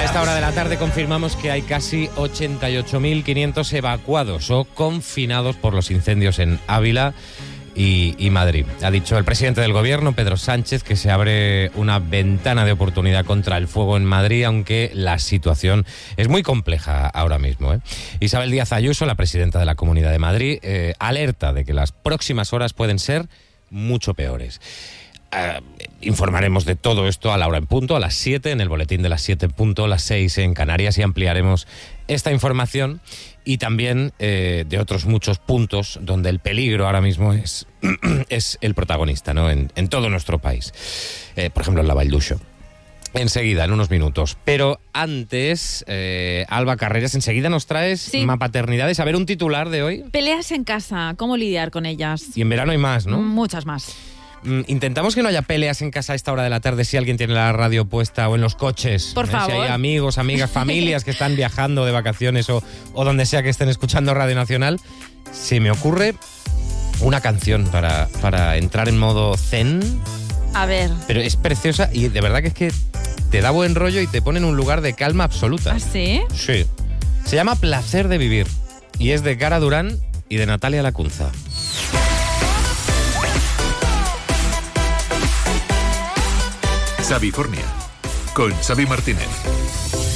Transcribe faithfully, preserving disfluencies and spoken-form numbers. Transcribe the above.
A esta hora de la tarde confirmamos que hay casi ochenta y ocho mil quinientos evacuados o confinados por los incendios en Ávila y, y Madrid. Ha dicho el presidente del gobierno, Pedro Sánchez, que se abre una ventana de oportunidad contra el fuego en Madrid, aunque la situación es muy compleja ahora mismo, ¿eh? Isabel Díaz Ayuso, la presidenta de la Comunidad de Madrid, eh, alerta de que las próximas horas pueden ser mucho peores. Uh, informaremos de todo esto a la hora en punto, a las siete, en el boletín de las siete en punto, las seis en Canarias, y ampliaremos esta información y también eh, de otros muchos puntos donde el peligro ahora mismo es, es el protagonista, ¿no? En, en todo nuestro país. Eh, por ejemplo, en la Vall d'Uixó. Enseguida, en unos minutos. Pero antes, eh, Alba Carreras, enseguida nos traes sí. Mapaternidades. A ver, un titular de hoy. Peleas en casa, ¿cómo lidiar con ellas? Y en verano hay más, ¿no? Muchas más. Intentamos que no haya peleas en casa a esta hora de la tarde si alguien tiene la radio puesta o en los coches. Por ¿eh? favor. Si hay amigos, amigas, familias que están viajando de vacaciones o, o donde sea que estén escuchando Radio Nacional, se me ocurre una canción para, para entrar en modo zen. A ver. Pero es preciosa y de verdad que es que te da buen rollo y te pone en un lugar de calma absoluta. ¿Ah, sí? Sí. Se llama Placer de Vivir y es de Cara Durán y de Natalia Lacunza. Xavifornia, con Xavi Martínez.